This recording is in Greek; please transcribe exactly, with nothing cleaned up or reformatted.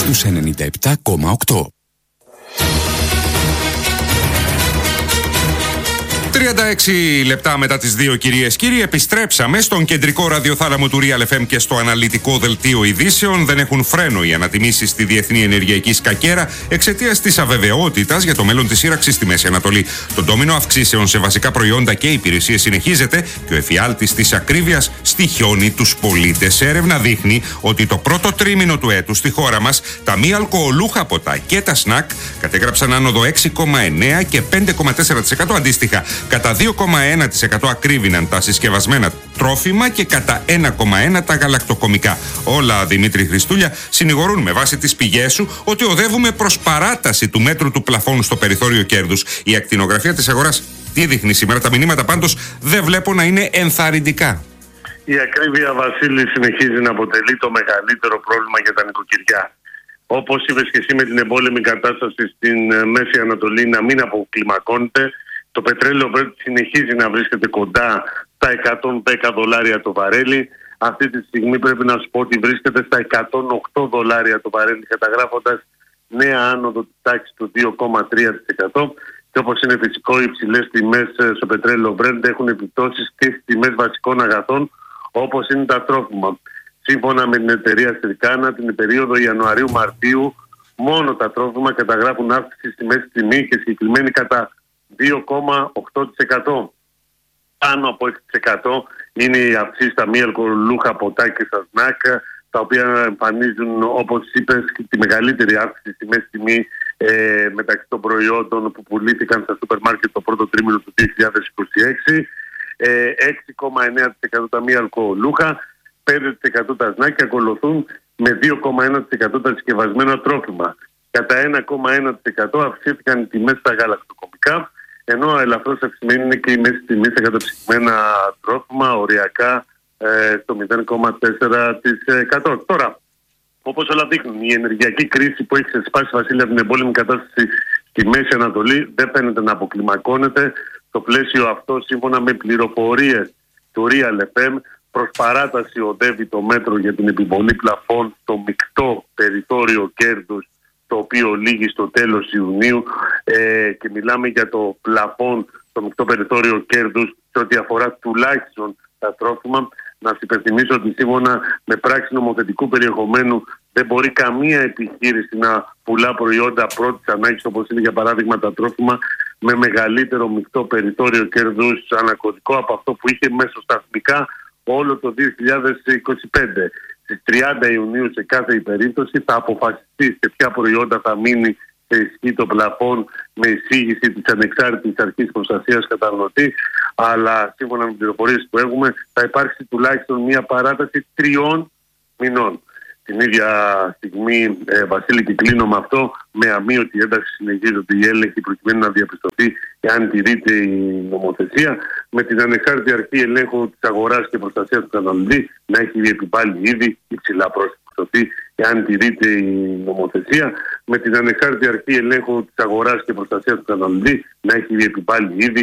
στους ενενήντα επτά κόμμα οκτώ. τριάντα έξι λεπτά μετά τις δύο, κυρίες κύριοι, επιστρέψαμε στον κεντρικό ραδιοθάλαμο του Real εφ εμ και στο αναλυτικό δελτίο ειδήσεων. Δεν έχουν φρένο οι ανατιμήσεις στη διεθνή ενεργειακή σκακέρα εξαιτίας της αβεβαιότητας για το μέλλον της σύραξης στη Μέση Ανατολή. Το ντόμινο αυξήσεων σε βασικά προϊόντα και υπηρεσίες συνεχίζεται και ο εφιάλτης της ακρίβειας στοιχιώνει τους πολίτες. Έρευνα δείχνει ότι το πρώτο τρίμηνο του έτους στη χώρα μας τα μη αλκοολούχα ποτά και τα σνακ κατέγραψαν άνοδο έξι κόμμα εννέα και πέντε κόμμα τέσσερα τοις εκατό αντίστοιχα. Κατά δύο κόμμα ένα τοις εκατό ακρίβηναν τα συσκευασμένα τρόφιμα και κατά ένα κόμμα ένα τοις εκατό τα γαλακτοκομικά. Όλα, Δημήτρη Χριστούλια, συνηγορούν με βάση τις πηγές σου ότι οδεύουμε προς παράταση του μέτρου του πλαφόνου στο περιθώριο κέρδους. Η ακτινογραφία της αγοράς τι δείχνει σήμερα? Τα μηνύματα πάντως δεν βλέπω να είναι ενθαρρυντικά. Η ακρίβεια, Βασίλη, συνεχίζει να αποτελεί το μεγαλύτερο πρόβλημα για τα νοικοκυριά. Όπως είπες και εσύ, με την εμπόλεμη κατάσταση στην Μέση Ανατολή να μην αποκλιμακώνεται, το πετρέλαιο Brent συνεχίζει να βρίσκεται κοντά στα εκατόν δέκα δολάρια το βαρέλι. Αυτή τη στιγμή πρέπει να σου πω ότι βρίσκεται στα εκατόν οκτώ δολάρια το βαρέλι, καταγράφοντας νέα άνοδο της τάξης του δύο κόμμα τρία τοις εκατό. Και όπως είναι φυσικό, οι υψηλές τιμές στο πετρέλαιο Brent έχουν επιπτώσεις και στις τιμές βασικών αγαθών, όπως είναι τα τρόφιμα. Σύμφωνα με την εταιρεία Στρικάνα, την περίοδο Ιανουαρίου-Μαρτίου, μόνο τα τρόφιμα καταγράφουν αύξηση στη μέση τιμή και συγκεκριμένη κατά δύο κόμμα οκτώ τοις εκατό. Πάνω από έξι τοις εκατό είναι οι αυξήσεις στα μη αλκοολούχα ποτά και στα σνακ, τα οποία εμφανίζουν, όπως είπες, τη μεγαλύτερη αύξηση στη μέση τιμή ε, μεταξύ των προϊόντων που πουλήθηκαν στα σούπερ μάρκετ το πρώτο τρίμηνο του δύο χιλιάδες είκοσι έξι. Ε, έξι κόμμα εννέα τοις εκατό τα μη αλκοολούχα, πέντε τοις εκατό τα σνακ και ακολουθούν με δύο κόμμα ένα τοις εκατό τα συσκευασμένα τρόφιμα. Κατά ένα κόμμα ένα τοις εκατό αυξήθηκαν οι τιμές στα γαλακτοκομικά, ενώ ελαφρώς αυξημένη είναι και η μέση τιμή στα καταψυγμένα τρόφιμα, οριακά ε, στο μηδέν κόμμα τέσσερα τοις εκατό. Τώρα, όπως όλα δείχνουν, η ενεργειακή κρίση που έχει ξεσπάσει, Βασίλη, από την εμπόλεμη κατάσταση στη Μέση Ανατολή δεν φαίνεται να αποκλιμακώνεται. Στο πλαίσιο αυτό, σύμφωνα με πληροφορίες του Real εφ εμ, προς παράταση οδεύει το μέτρο για την επιβολή πλαφών στο μεικτό περιθώριο κέρδους, το οποίο λήγει στο τέλος Ιουνίου, ε, και μιλάμε για το πλαφόν στο μεικτό περιθώριο κέρδους σε ό,τι αφορά τουλάχιστον τα τρόφιμα. Να σας υπενθυμίσω ότι σύμφωνα με πράξη νομοθετικού περιεχομένου δεν μπορεί καμία επιχείρηση να πουλά προϊόντα πρώτης ανάγκης, όπως είναι για παράδειγμα τα τρόφιμα, με μεγαλύτερο μεικτό περιθώριο κέρδους ανακωδικό από αυτό που είχε μεσοσταθμικά όλο το δύο χιλιάδες είκοσι πέντε. Στις τριάντα Ιουνίου σε κάθε περίπτωση θα αποφασιστεί σε ποια προϊόντα θα μείνει σε ισχύ το πλαφόν με εισήγηση της ανεξάρτητης αρχής προστασίας καταναλωτή, αλλά σύμφωνα με τις πληροφορίες που έχουμε θα υπάρξει τουλάχιστον μια παράταση τριών μηνών. Την ίδια στιγμή, ε, Βασίλη, και κλείνω με αυτό, με αμείωτη ένταξη συνεχίζονται οι έλεγχοι προκειμένου να διαπιστωθεί εάν τηρείται η νομοθεσία, με την ανεξάρτητη αρχή ελέγχου της αγοράς και προστασίας του καταναλωτή να έχει επιβάλει ήδη υψηλά πρόστιμα, εάν τηρείται η νομοθεσία, με την ανεξάρτητη αρχή ελέγχου της αγοράς και προστασίας του καταναλωτή να έχει επιβάλει ήδη